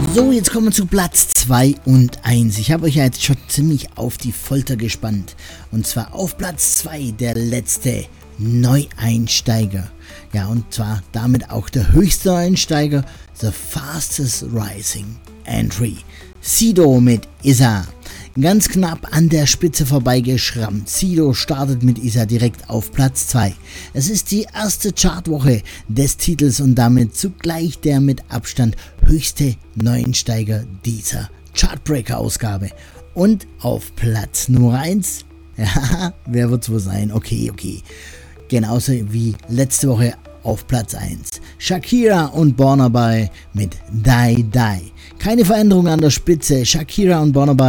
So, jetzt kommen wir zu Platz 2 und 1. Ich habe euch ja jetzt schon ziemlich auf die Folter gespannt. Und zwar auf Platz 2 der letzte Neueinsteiger. Ja, und zwar damit auch der höchste Einsteiger, The Fastest Rising Entry. Sido mit Isa. Ganz knapp an der Spitze vorbeigeschrammt. Sido startet mit Isa direkt auf Platz 2. Es ist die erste Chartwoche des Titels und damit zugleich der mit Abstand höchste Neueinsteiger dieser Chartbreaker-Ausgabe. Und auf Platz Nummer 1, ja, wer wird's wohl sein? Okay. Genauso wie letzte Woche auf Platz 1. Shakira und Burna Boy mit Die Die. Keine Veränderung an der Spitze. Shakira und Burna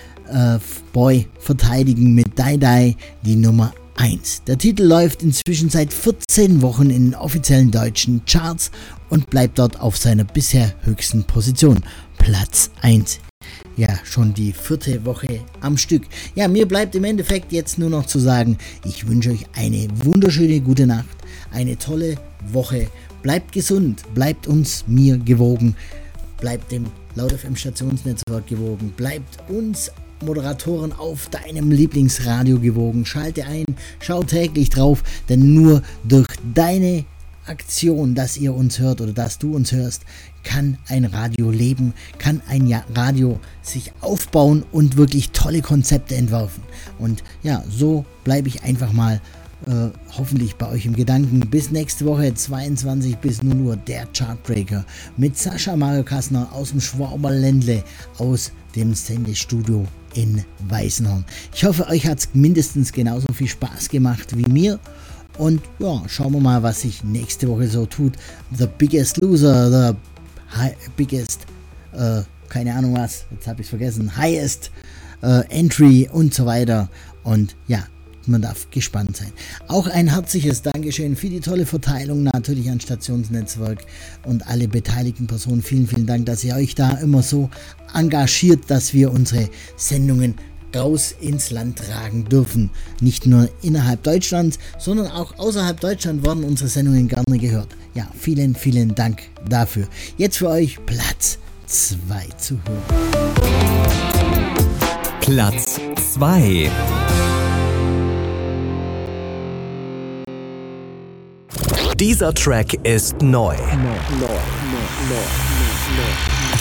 Boy verteidigen mit Die Die die Nummer 1. Der Titel läuft inzwischen seit 14 Wochen in den offiziellen deutschen Charts und bleibt dort auf seiner bisher höchsten Position. Platz 1. Ja, schon die 4. Woche am Stück. Ja, mir bleibt im Endeffekt jetzt nur noch zu sagen, ich wünsche euch eine wunderschöne gute Nacht, eine tolle Woche. Bleibt gesund, bleibt mir gewogen, bleibt dem Laut FM Stationsnetzwerk gewogen, bleibt uns Moderatoren auf deinem Lieblingsradio gewogen. Schalte ein, schau täglich drauf, denn nur durch deine Aktion, dass ihr uns hört oder dass du uns hörst, kann ein Radio leben, kann ein Radio sich aufbauen und wirklich tolle Konzepte entwerfen. Und ja, so bleibe ich einfach mal hoffentlich bei euch im Gedanken. Bis nächste Woche 22 bis 0 Uhr der Chartbreaker mit Sascha Mario Kassner aus dem Schwaberländle aus dem Sendestudio in Weißenhorn. Ich hoffe, euch hat es mindestens genauso viel Spaß gemacht wie mir. Und ja, schauen wir mal, was sich nächste Woche so tut. The Biggest Loser, Biggest, keine Ahnung was, jetzt habe ich es vergessen, Highest Entry und so weiter. Und ja, man darf gespannt sein. Auch ein herzliches Dankeschön für die tolle Verteilung natürlich an Stationsnetzwerk und alle beteiligten Personen. Vielen, vielen Dank, dass ihr euch da immer so engagiert, dass wir unsere Sendungen raus ins Land tragen dürfen. Nicht nur innerhalb Deutschlands, sondern auch außerhalb Deutschland werden unsere Sendungen gerne gehört. Ja, vielen, vielen Dank dafür. Jetzt für euch Platz 2 zu hören. Platz 2. Dieser Track ist neu.